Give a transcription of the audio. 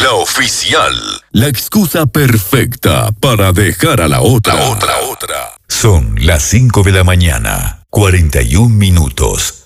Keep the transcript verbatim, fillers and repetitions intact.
la oficial. La excusa perfecta para dejar a la otra. La otra, otra. Son las cinco de la mañana, cuarenta y un minutos.